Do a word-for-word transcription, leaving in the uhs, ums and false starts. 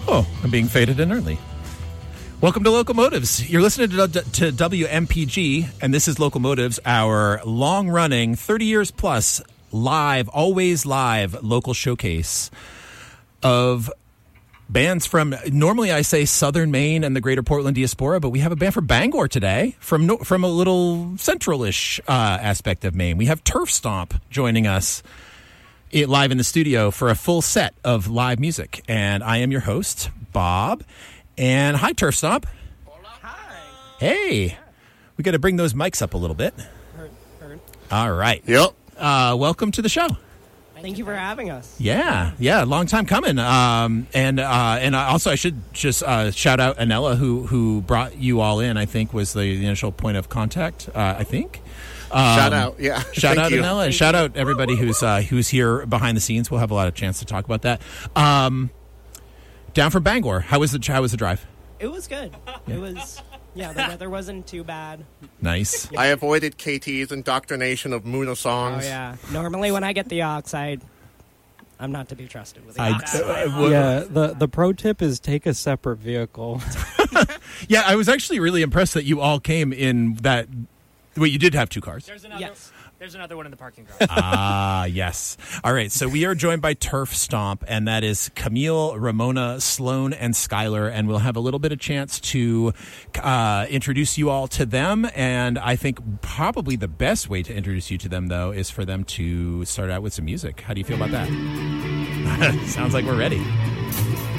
Oh, I'm being faded in early. Welcome to Locomotives. You're listening to, to W M P G, and this is Locomotives, our long-running, thirty years plus, live, always live, local showcase of bands from, normally I say Southern Maine and the greater Portland diaspora, but we have a band from Bangor today, from from a little central-ish uh, aspect of Maine. We have Turf Stomp joining us it, live in the studio for a full set of live music. And I am your host, Bob. And hi, Turf Stomp. Hi. Hey. Yeah. We got to bring those mics up a little bit. Heard, heard. All right. Yep. Uh, welcome to the show. Thank you for having us. Yeah, yeah, long time coming. Um, and uh, and also I should just uh, shout out Anella, who who brought you all in. I think was the initial point of contact. Uh, I think. Um, shout out, yeah. Shout out, you. Anella, and shout out everybody who's uh, who's here behind the scenes. We'll have a lot of chance to talk about that. Um, down from Bangor, how was the how was the drive? It was good. Yeah. It was. Yeah, the weather wasn't too bad. Nice. I avoided K T's indoctrination of Muna songs. Oh, yeah. Normally when I get the oxide, I'm not to be trusted with the I, oxide. uh, Yeah, the, the pro tip is take a separate vehicle. Yeah, I was actually really impressed that you all came in that... Wait, you did have two cars? There's another, Yes. there's another one in the parking garage. Ah, yes. All right, so we are joined by Turf Stomp, and that is Camille, Ramona, Sloan, and Skylar, and we'll have a little bit of chance to uh, introduce you all to them, and I think probably the best way to introduce you to them, though, is for them to start out with some music. How do you feel about that? Sounds like we're ready.